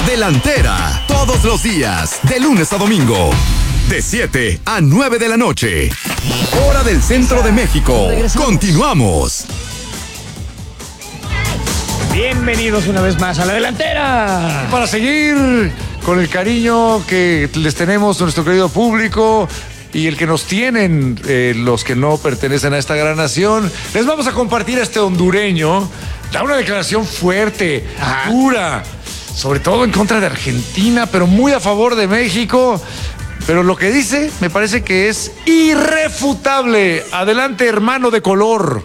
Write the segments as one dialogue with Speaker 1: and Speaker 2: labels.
Speaker 1: delantera. Todos los días, de lunes a domingo. De 7 a 9 de la noche. Hora del centro de México. Continuamos.
Speaker 2: Bienvenidos una vez más a la delantera.
Speaker 3: Para seguir con el cariño que les tenemos a nuestro querido público y el que nos tienen los que no pertenecen a esta gran nación, les vamos a compartir a este hondureño. Da una declaración fuerte, dura, sobre todo en contra de Argentina, pero muy a favor de México. Pero lo que dice me parece que es irrefutable. Adelante, hermano de color.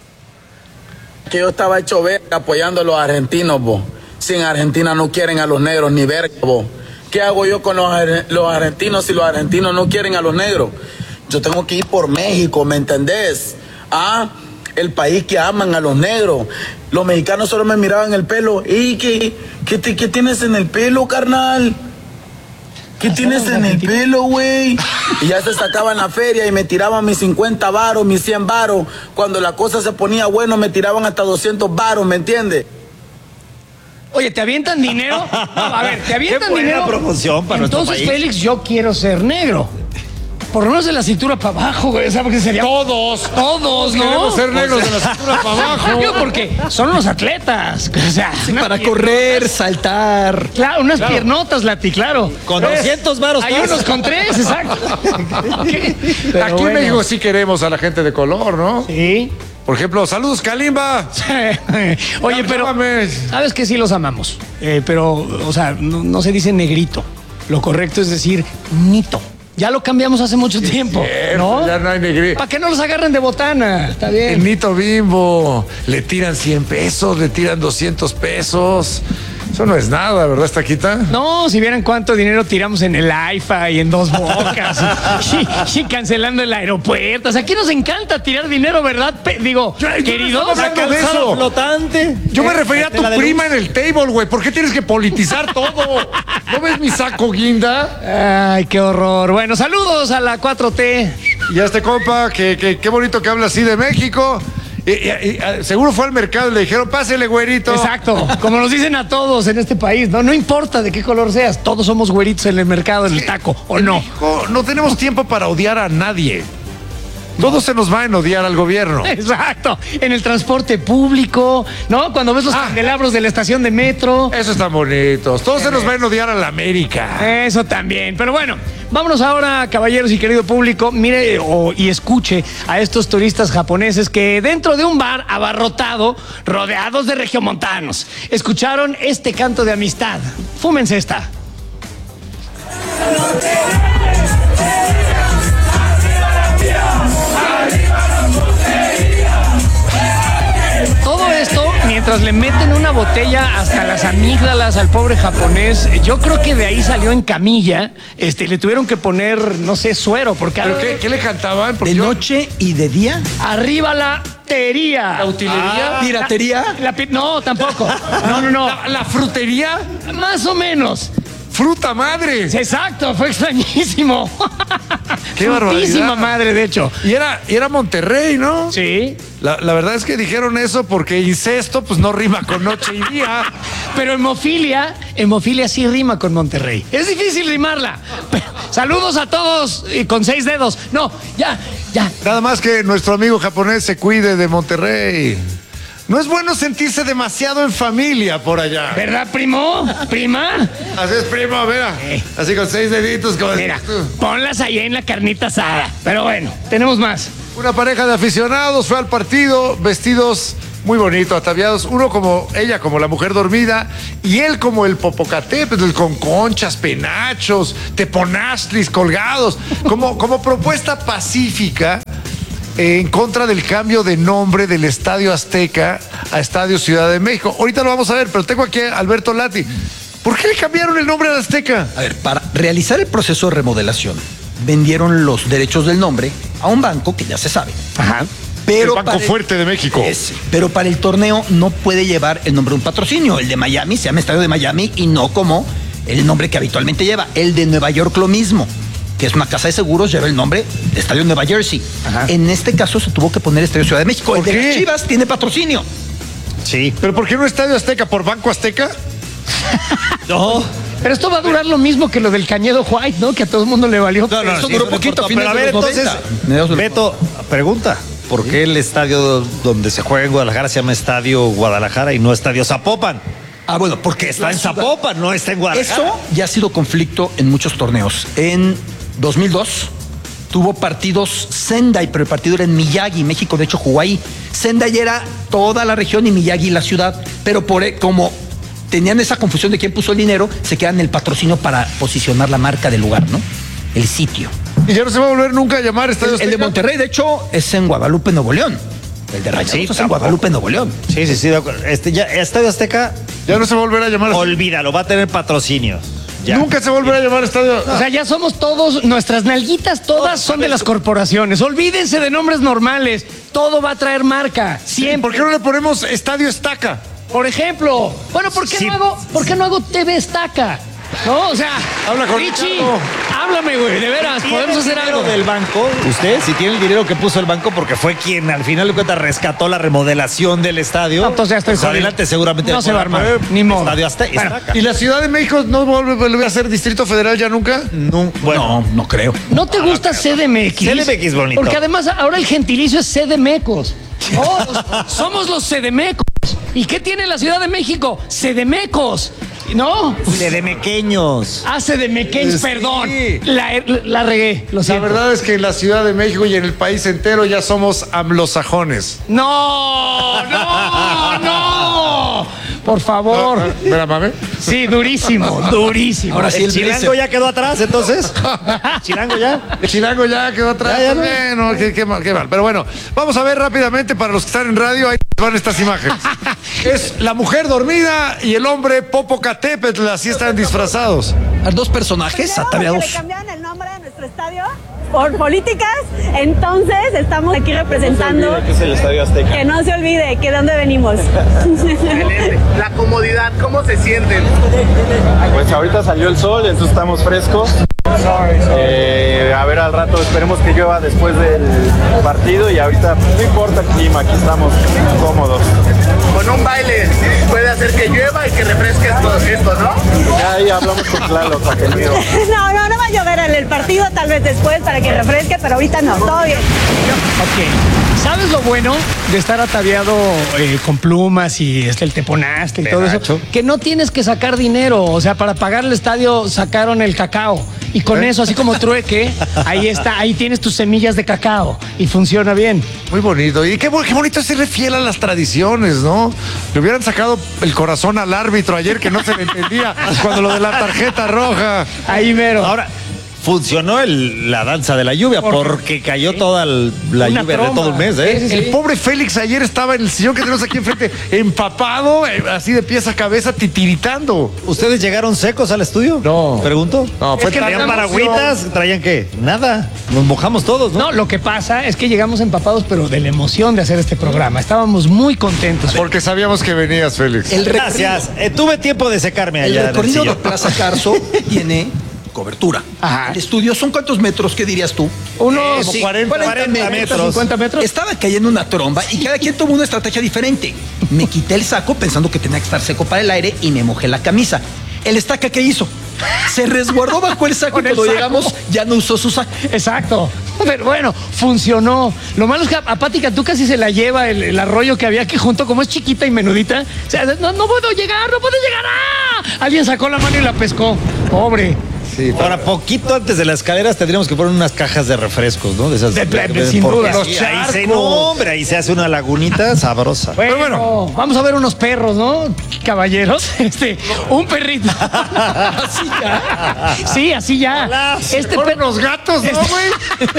Speaker 4: Que yo estaba hecho verga apoyando a los argentinos, bo. Sin Argentina no quieren a los negros ni verga, bo. ¿Qué hago yo con los argentinos si los argentinos no quieren a los negros? Yo tengo que ir por México, ¿me entendés? El país que aman a los negros. Los mexicanos solo me miraban el pelo. ¿Y qué tienes en el pelo, carnal? ¿Qué tienes en el pelo, güey? Y ya se sacaban la feria y me tiraban mis 50 varos, mis 100 varos. Cuando la cosa se ponía bueno, me tiraban hasta 200 varos, ¿me entiendes?
Speaker 2: Oye, ¿te avientan dinero? No, a ver, ¿te avientan dinero?
Speaker 5: Promoción para
Speaker 2: Entonces, Félix, yo quiero ser negro. Por lo menos de la cintura para abajo, güey. ¿Sabes qué sería?
Speaker 3: Todos,
Speaker 2: ¿no?
Speaker 3: queremos ser negros de la cintura para abajo.
Speaker 2: Digo, porque son los atletas. O sea,
Speaker 5: para correr, saltar.
Speaker 2: Claro, unas piernotas, Lati, claro.
Speaker 5: Con 200 varos.
Speaker 2: Hay unos con 3, exacto.
Speaker 3: Aquí en México sí queremos a la gente de color, ¿no?
Speaker 2: Sí.
Speaker 3: Por ejemplo, saludos, Kalimba.
Speaker 2: Oye, pero ¿sabes qué? Sí los amamos. Pero, o sea, no se dice negrito. Lo correcto es decir nito. Ya lo cambiamos hace mucho tiempo, ¿no?
Speaker 3: Ya no hay negrito.
Speaker 2: ¿Para qué no los agarren de botana? Está bien.
Speaker 3: El Nito Bimbo. Le tiran 100 pesos, le tiran 200 pesos. Eso no es nada, ¿verdad, Taquita?
Speaker 2: No, si vieran cuánto dinero tiramos en el AIFA y en Dos Bocas y cancelando el aeropuerto. O sea, aquí nos encanta tirar dinero, ¿verdad? Querido,
Speaker 3: de eso.
Speaker 5: Flotante.
Speaker 3: Yo me refería a tu prima en el table, güey. ¿Por qué tienes que politizar todo? ¿No ves mi saco guinda?
Speaker 2: Ay, qué horror. Bueno, saludos a la 4T.
Speaker 3: Y a este compa, que qué bonito que habla así de México. Seguro fue al mercado y le dijeron, pásele, güerito.
Speaker 2: Exacto, como nos dicen a todos en este país, ¿no? No importa de qué color seas, todos somos güeritos en el mercado, en el taco, ¿o no?
Speaker 3: México, no tenemos tiempo para odiar a nadie. Todo se nos va en odiar al gobierno.
Speaker 2: Exacto, en el transporte público, ¿no? Cuando ves los candelabros de la estación de metro.
Speaker 3: Eso están bonitos. Todo se nos va en odiar a la América.
Speaker 2: Eso también. Pero bueno, vámonos ahora, caballeros y querido público, mire y escuche a estos turistas japoneses que dentro de un bar abarrotado, rodeados de regiomontanos, escucharon este canto de amistad. Fúmense esta. Todo esto mientras le meten una botella hasta las amígdalas al pobre japonés. Yo creo que de ahí salió en camilla. Le tuvieron que poner, no sé, suero. Porque
Speaker 3: ¿Pero qué le cantaban?
Speaker 5: ¿De noche y de día?
Speaker 2: Arriba la tería.
Speaker 3: ¿La utilería?
Speaker 5: ¿Piratería?
Speaker 2: No, tampoco. No.
Speaker 3: ¿La frutería?
Speaker 2: Más o menos.
Speaker 3: ¡Fruta madre!
Speaker 2: Exacto, fue extrañísimo.
Speaker 3: ¡Qué barbaridad!
Speaker 2: Frutísima madre, de hecho.
Speaker 3: Y era Monterrey, ¿no?
Speaker 2: Sí.
Speaker 3: La verdad es que dijeron eso porque incesto pues no rima con noche y día.
Speaker 2: Pero hemofilia sí rima con Monterrey. Es difícil rimarla. Pero, saludos a todos y con 6 dedos. No, ya.
Speaker 3: Nada más que nuestro amigo japonés se cuide de Monterrey. No es bueno sentirse demasiado en familia por allá.
Speaker 2: ¿Verdad, primo? ¿Prima?
Speaker 3: Así es, primo, mira. Así con 6 deditos. Como
Speaker 2: mira, ponlas ahí en la carnita asada. Pero bueno, tenemos más.
Speaker 3: Una pareja de aficionados fue al partido vestidos muy bonito, ataviados. Uno como ella, como la mujer dormida, y él como el Popocatépetl, con conchas, penachos, teponastlis colgados, como propuesta pacífica en contra del cambio de nombre del Estadio Azteca a Estadio Ciudad de México. Ahorita lo vamos a ver, pero tengo aquí a Alberto Lati. ¿Por qué le cambiaron el nombre al Azteca?
Speaker 5: A ver, para realizar el proceso de remodelación, vendieron los derechos del nombre a un banco que ya se sabe.
Speaker 2: Ajá.
Speaker 3: Pero el Banco Fuerte de México.
Speaker 5: Pero para el torneo no puede llevar el nombre de un patrocinio. El de Miami se llama Estadio de Miami y no como el nombre que habitualmente lleva. El de Nueva York lo mismo, que es una casa de seguros, lleva el nombre de Estadio Nueva Jersey. Ajá. En este caso se tuvo que poner Estadio Ciudad de México. El de las Chivas tiene patrocinio.
Speaker 3: Sí. ¿Pero por qué no Estadio Azteca? ¿Por Banco Azteca?
Speaker 6: No.
Speaker 2: Pero esto va a durar lo mismo que lo del Cañedo White, ¿no? Que a todo el mundo le valió.
Speaker 6: No,
Speaker 5: Eso
Speaker 6: sí,
Speaker 5: duró
Speaker 6: no
Speaker 5: poquito,
Speaker 6: importa,
Speaker 5: fines
Speaker 6: pero a
Speaker 5: de
Speaker 6: ver,
Speaker 5: los
Speaker 6: entonces,
Speaker 5: 90.
Speaker 6: Beto, pregunta. ¿Por qué el estadio donde se juega en Guadalajara se llama Estadio Guadalajara y no Estadio Zapopan?
Speaker 5: Bueno, porque
Speaker 6: Está en Zapopan, no está en Guadalajara.
Speaker 5: Eso ya ha sido conflicto en muchos torneos. En 2002 tuvo partidos Sendai, pero el partido era en Miyagi, México de hecho jugó ahí. Sendai era toda la región y Miyagi la ciudad, pero como tenían esa confusión de quién puso el dinero, se quedan en el patrocinio para posicionar la marca del lugar, ¿no? El sitio.
Speaker 3: Y ya no se va a volver nunca a llamar Estadio
Speaker 5: El de
Speaker 3: Azteca.
Speaker 5: Monterrey, de hecho, es en Guadalupe, Nuevo León. El de Rayados
Speaker 6: Sí,
Speaker 5: es en
Speaker 6: tampoco.
Speaker 5: Guadalupe, Nuevo León.
Speaker 6: Sí, de acuerdo. Ya, Estadio Azteca,
Speaker 3: Ya no se va a volver a llamar.
Speaker 6: olvídalo, va a tener patrocinios. Ya.
Speaker 3: Nunca se volverá a llamar Estadio.
Speaker 2: O sea, ya somos todos, nuestras nalguitas todas son de las corporaciones. Olvídense de nombres normales. Todo va a traer marca. Siempre.
Speaker 3: ¿Por qué no le ponemos Estadio Estaca?
Speaker 2: Por ejemplo, bueno, ¿por qué no hago TV Estaca? No, o sea,
Speaker 3: Habla con
Speaker 2: Richie,
Speaker 3: Ricardo.
Speaker 2: háblame, güey, de veras, podemos hacer algo.
Speaker 6: Del banco, usted, si tiene el dinero que puso el banco, porque fue quien al final de cuentas rescató la remodelación del estadio.
Speaker 2: No, entonces ya estoy
Speaker 6: pues
Speaker 2: jodido.
Speaker 6: adelante, seguramente.
Speaker 2: No se va a armar, ni modo.
Speaker 6: Estadio
Speaker 2: Bueno,
Speaker 6: Estaca.
Speaker 3: ¿Y la Ciudad de México no vuelve a ser Distrito Federal ya nunca?
Speaker 6: No, bueno,
Speaker 5: No creo.
Speaker 2: ¿No te gusta CDMX?
Speaker 6: CDMX bonito.
Speaker 2: Porque además ahora el gentilicio es CDMecos. Somos los CDMecos. ¿Y qué tiene la Ciudad de México? CDMecos. ¿No?
Speaker 6: de mequeños.
Speaker 2: CDMequeños,
Speaker 3: Sí.
Speaker 2: perdón. La regué, lo
Speaker 3: La
Speaker 2: siento.
Speaker 3: verdad es que en la Ciudad de México y en el país entero ya somos anglosajones.
Speaker 2: No. Por favor.
Speaker 3: ¿Verdad, mame?
Speaker 2: Sí, durísimo.
Speaker 5: Ahora sí,
Speaker 6: ¿El Chilango ya quedó atrás, entonces? ¿Chilango ya?
Speaker 3: El Chilango ya quedó atrás.
Speaker 6: Ya no.
Speaker 3: Bueno, qué mal. Pero bueno, vamos a ver rápidamente para los que están en radio. Ahí van estas imágenes. Es la mujer dormida y el hombre Popocatépetl. Así están disfrazados.
Speaker 5: Dos personajes
Speaker 7: Que
Speaker 5: ataviados.
Speaker 7: le cambiaron el nombre a nuestro estadio por políticas, entonces estamos aquí representando
Speaker 8: Que es el Estadio Azteca.
Speaker 7: que no se olvide que de dónde venimos.
Speaker 8: La comodidad, ¿cómo se sienten? Pues ahorita salió el sol, entonces estamos frescos. A ver, al rato esperemos que llueva después del partido y ahorita no importa el clima, aquí estamos cómodos. Con un baile puede hacer que llueva y que refresque esto, ¿no? Ya ahí hablamos con Tlaloc, para que mío.
Speaker 7: No va a llover en el partido, tal vez después para que refresque, pero ahorita no, todo bien.
Speaker 2: Ok. ¿Sabes lo bueno de estar ataviado con plumas y el teponaste y todo eso? Que no tienes que sacar dinero. O sea, para pagar el estadio sacaron el cacao. Y con eso, así como trueque, ahí está, ahí tienes tus semillas de cacao. Y funciona bien.
Speaker 3: Muy bonito. Y qué bonito es serle fiel a las tradiciones, ¿no? Le hubieran sacado el corazón al árbitro ayer que no se le entendía cuando lo de la tarjeta roja.
Speaker 2: Ahí mero.
Speaker 6: Ahora, funcionó la danza de la lluvia porque cayó toda la
Speaker 2: Una
Speaker 6: lluvia
Speaker 2: tromba.
Speaker 6: de todo el mes, ¿eh?
Speaker 2: Sí, sí, sí.
Speaker 3: El pobre Félix ayer estaba en el sillón que tenemos aquí enfrente, empapado, así de pies a cabeza, titiritando.
Speaker 6: ¿Ustedes llegaron secos al estudio?
Speaker 3: No.
Speaker 6: ¿Pregunto?
Speaker 3: No, fue
Speaker 2: Es que
Speaker 6: ¿Traían
Speaker 2: tanta
Speaker 6: paragüitas? ¿Traían qué? Nada. Nos mojamos todos, ¿no?
Speaker 2: No, lo que pasa es que llegamos empapados, pero de la emoción de hacer este programa. Estábamos muy contentos.
Speaker 3: Porque sabíamos que venías, Félix.
Speaker 5: El recorrido,
Speaker 6: Gracias. Tuve tiempo de secarme
Speaker 5: el
Speaker 6: allá. en el
Speaker 5: recorrido de
Speaker 6: sillón.
Speaker 5: Plaza Carso tiene cobertura.
Speaker 2: Ajá.
Speaker 5: El estudio son ¿cuántos metros? ¿Qué dirías tú?
Speaker 2: Unos
Speaker 6: Sí,
Speaker 3: 40
Speaker 6: metros.
Speaker 2: 50 metros.
Speaker 5: Estaba cayendo una tromba y cada quien tomó una estrategia diferente. Me quité el saco pensando que tenía que estar seco para el aire y me mojé la camisa. El estaca, ¿qué hizo? Se resguardó bajo el saco y
Speaker 2: Con el
Speaker 5: cuando
Speaker 2: saco.
Speaker 5: llegamos ya no usó su saco.
Speaker 2: Exacto. Pero bueno, funcionó. Lo malo es que a Pati Cantú casi se la lleva el arroyo que había aquí junto, como es chiquita y menudita. O sea, no puedo llegar, no puedo llegar. ¡Ah! Alguien sacó la mano y la pescó. Pobre.
Speaker 6: Ahora, poquito antes de las escaleras tendríamos que poner unas cajas de refrescos, ¿no? De esas.
Speaker 2: Sin
Speaker 6: porque
Speaker 2: duda.
Speaker 6: así-
Speaker 2: Los
Speaker 6: ahí
Speaker 2: charcos.
Speaker 6: se, no, hombre, ahí se hace una lagunita sabrosa.
Speaker 2: Bueno, vamos a ver unos perros, ¿no? Caballeros. Un perrito. Así ya. Sí, así ya.
Speaker 6: Hola.
Speaker 3: Los gatos, ¿no, güey?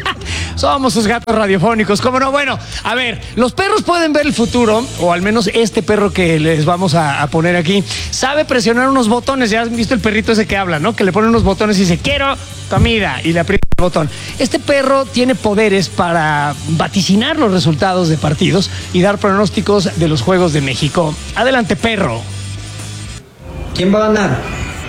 Speaker 2: Somos sus gatos radiofónicos, ¿cómo no? Bueno, a ver, los perros pueden ver el futuro, o al menos este perro que les vamos a poner aquí, sabe presionar unos botones. Ya has visto el perrito ese que habla, ¿no? Que le pone unos botones y dice, quiero comida, y le aprieta el botón. Este perro tiene poderes para vaticinar los resultados de partidos y dar pronósticos de los Juegos de México. Adelante, perro.
Speaker 9: ¿Quién va a ganar?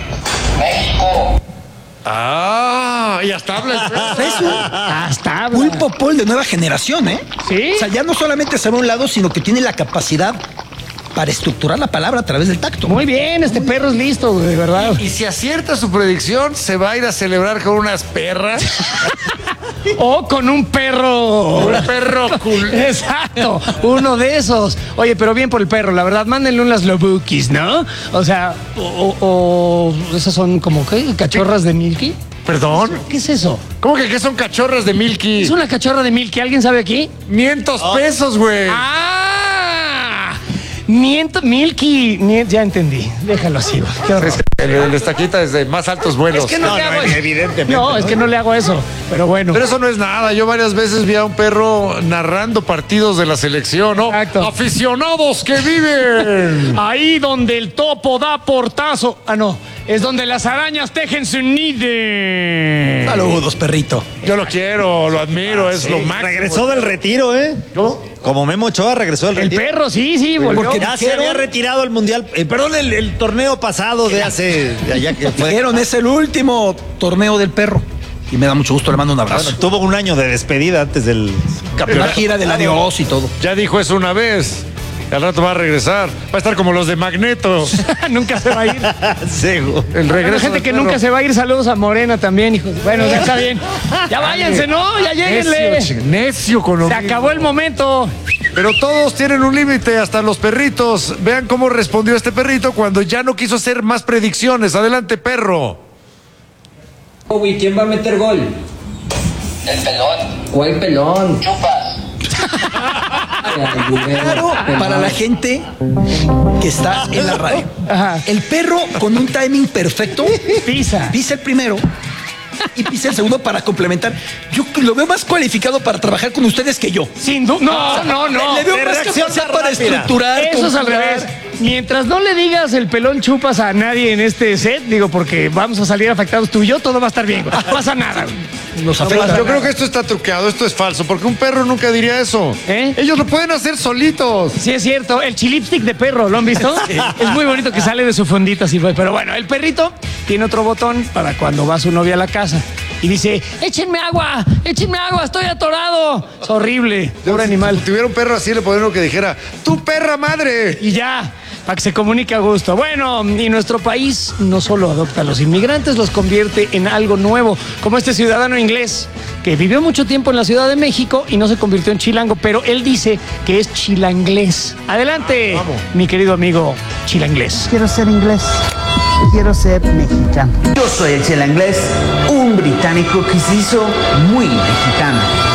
Speaker 3: Ah, y hasta habla el perro.
Speaker 2: Hasta habla.
Speaker 5: Pulpo Paul de nueva generación, ¿eh?
Speaker 2: Sí.
Speaker 5: O sea, ya no solamente se va a un lado, sino que tiene la capacidad para estructurar la palabra a través del tacto.
Speaker 2: Muy bien, este perro es listo, de verdad.
Speaker 3: Y si acierta su predicción, se va a ir a celebrar con unas perras.
Speaker 2: O con un perro.
Speaker 3: Un perro cool.
Speaker 2: Exacto, uno de esos. Oye, pero bien por el perro, la verdad, mándenle unas lobukis, ¿no? O sea, o esas son como, ¿qué? ¿Cachorras de Milky?
Speaker 3: ¿Perdón?
Speaker 2: ¿Qué es eso?
Speaker 3: ¿Cómo que qué son cachorras de Milky?
Speaker 2: Es una cachorra de Milky, ¿alguien sabe aquí?
Speaker 3: 500 pesos, güey.
Speaker 2: ¡Ah! Milky, ya entendí. Déjalo así, güey. Qué horror.
Speaker 3: El estaquita es de más altos vuelos.
Speaker 2: Es que no le hago eso.
Speaker 6: evidentemente.
Speaker 2: No, es que no le hago eso. Pero bueno.
Speaker 3: Pero eso no es nada. Yo varias veces vi a un perro narrando partidos de la selección, ¿no?
Speaker 2: Exacto.
Speaker 3: Aficionados que viven.
Speaker 2: Ahí donde el topo da portazo. Ah, no. Es donde las arañas tejen su nido.
Speaker 5: Saludos, perrito.
Speaker 3: Yo lo quiero, lo admiro, es lo máximo.
Speaker 6: Regresó del retiro, ¿eh?
Speaker 3: ¿Cómo?
Speaker 6: Como Memo Ochoa regresó del
Speaker 2: El
Speaker 6: retiro.
Speaker 2: perro, sí, volvió.
Speaker 5: Porque
Speaker 6: Ya se había retirado el mundial, perdón, el torneo pasado de hace, de allá que fue.
Speaker 5: Dijeron, es el último torneo del perro. Y me da mucho gusto, le mando un abrazo.
Speaker 6: Bueno, tuvo un año de despedida antes del
Speaker 5: La
Speaker 6: campeonato.
Speaker 5: gira del adiós y todo.
Speaker 3: Ya dijo eso una vez. Al rato va a regresar. Va a estar como los de Magneto.
Speaker 2: Nunca se va a ir.
Speaker 6: Sego.
Speaker 3: El
Speaker 2: Bueno,
Speaker 3: regreso
Speaker 2: gente
Speaker 3: del
Speaker 2: que
Speaker 3: perro.
Speaker 2: nunca se va a ir, saludos a Morena también, hijos. Bueno, ya está bien. Ya váyanse, ¿no? Ya lléguenle.
Speaker 3: Necio con lo
Speaker 2: Se
Speaker 3: mismo.
Speaker 2: acabó el momento.
Speaker 3: Pero todos tienen un límite, hasta los perritos. Vean cómo respondió este perrito cuando ya no quiso hacer más predicciones. Adelante, perro.
Speaker 9: Uy, ¿quién va a meter gol?
Speaker 10: El pelón.
Speaker 9: ¿Cuál pelón?
Speaker 10: Chupas.
Speaker 5: Claro, para la gente que está en la radio.
Speaker 2: Ajá.
Speaker 5: El perro con un timing perfecto
Speaker 2: Pisa.
Speaker 5: pisa el primero y pisa el segundo para complementar. Yo lo veo más cualificado para trabajar con ustedes que yo.
Speaker 2: Sin duda. No.
Speaker 5: Le veo más capacidad para estructurar.
Speaker 2: Eso es al
Speaker 5: conjugar.
Speaker 2: revés. Mientras no le digas el pelón chupas a nadie en este set, digo, porque vamos a salir afectados tú y yo, todo va a estar bien. No pasa nada.
Speaker 5: Nos afecta.
Speaker 3: Yo creo que esto está truqueado, esto es falso, porque un perro nunca diría eso.
Speaker 2: ¿Eh?
Speaker 3: Ellos lo pueden hacer solitos.
Speaker 2: Sí, es cierto. El chilipstick de perro, ¿lo han visto? Es muy bonito que sale de su fondita así, pues. Pero bueno, el perrito tiene otro botón para cuando va su novia a la casa. Y dice, échenme agua, estoy atorado. Es horrible, pobre animal.
Speaker 3: Si tuviera un perro así, le podrían lo que dijera, ¡tu perra madre!
Speaker 2: Y ya, para que se comunique a gusto. Bueno, y nuestro país no solo adopta a los inmigrantes, los convierte en algo nuevo, como este ciudadano inglés que vivió mucho tiempo en la Ciudad de México y no se convirtió en chilango, pero él dice que es chilanglés. Adelante, mi querido amigo chilanglés.
Speaker 11: Quiero ser inglés. Quiero ser mexicano. Yo soy el chilanglés, un británico que se hizo muy mexicano.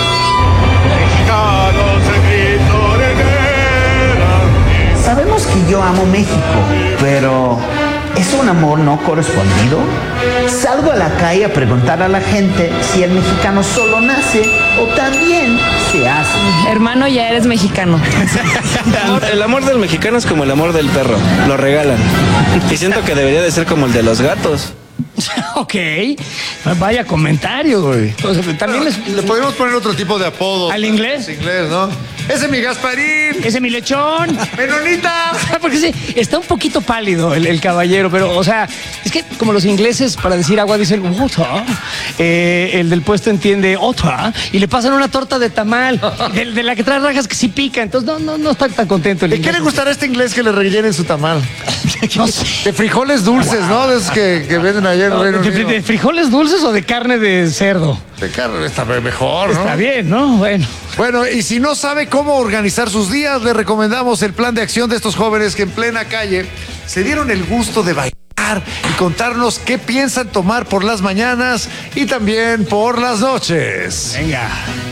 Speaker 11: Sabemos que yo amo México, pero ¿es un amor no correspondido? Salgo a la calle a preguntar a la gente si el mexicano solo nace o también se hace.
Speaker 12: Hermano, ya eres mexicano.
Speaker 13: El amor del mexicano es como el amor del perro, lo regalan. Y siento que debería de ser como el de los gatos.
Speaker 2: Ok, vaya comentario, güey. O sea, también
Speaker 3: Le podemos poner otro tipo de apodo.
Speaker 2: ¿Al inglés?
Speaker 3: Es inglés, ¿no? Ese es mi Gasparín.
Speaker 2: Ese es mi lechón.
Speaker 3: Menonita.
Speaker 2: Porque sí, está un poquito pálido el caballero, pero, o sea, es que como los ingleses para decir agua dicen water, el del puesto entiende otra y le pasan una torta de tamal, de la que trae rajas que sí pica, entonces no está tan contento el
Speaker 3: ¿De qué
Speaker 2: inglés.
Speaker 3: le gustará a este inglés que le rellenen su tamal?
Speaker 2: No sé.
Speaker 3: De frijoles dulces, ¿no? De esos que venden allá en el Reino Unido.
Speaker 2: ¿De frijoles dulces o de carne de cerdo?
Speaker 3: De carne está mejor, ¿no?
Speaker 2: Está bien, ¿no?
Speaker 3: Bueno, y si no sabe cómo organizar sus días, le recomendamos el plan de acción de estos jóvenes que en plena calle se dieron el gusto de bailar y contarnos qué piensan tomar por las mañanas y también por las noches.
Speaker 2: Venga.